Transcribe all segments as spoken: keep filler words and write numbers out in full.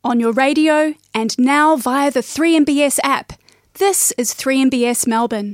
on your radio, and now via the three M B S app. This is three M B S Melbourne.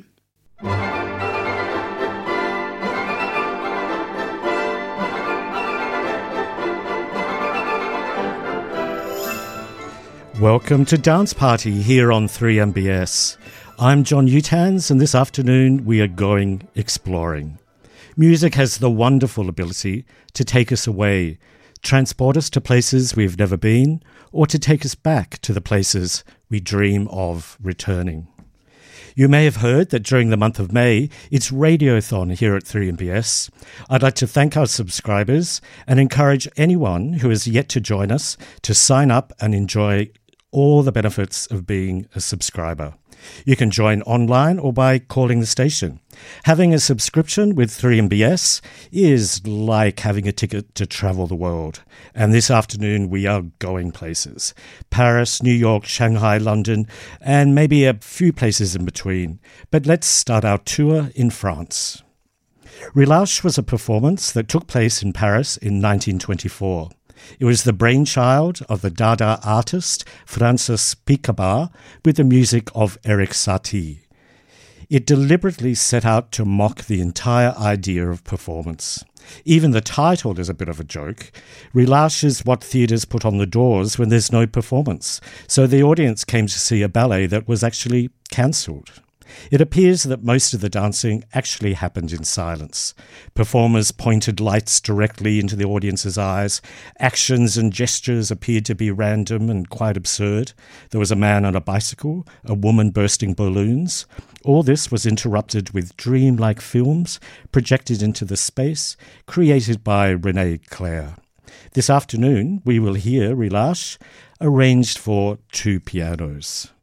Welcome to Dance Party here on three M B S. I'm John Utans, and this afternoon we are going exploring. Music has the wonderful ability to take us away, transport us to places we've never been, or to take us back to the places we dream of returning. You may have heard that during the month of May, it's Radiothon here at three M B S. I'd like to thank our subscribers and encourage anyone who has yet to join us to sign up and enjoy all the benefits of being a subscriber. You can join online or by calling the station. Having a subscription with three M B S is like having a ticket to travel the world. And this afternoon we are going places. Paris, New York, Shanghai, London, and maybe a few places in between. But let's start our tour in France. Relâche was a performance that took place in Paris in nineteen twenty-four. It was the brainchild of the Dada artist Francis Picabaa with the music of Erik Satie. It deliberately set out to mock the entire idea of performance. Even the title is a bit of a joke. Relâche is what theatres put on the doors when there's no performance, so the audience came to see a ballet that was actually cancelled. It appears that most of the dancing actually happened in silence. Performers pointed lights directly into the audience's eyes. Actions and gestures appeared to be random and quite absurd. There was a man on a bicycle, a woman bursting balloons. All this was interrupted with dreamlike films projected into the space, created by René Clair. This afternoon, we will hear Relâche, arranged for two pianos.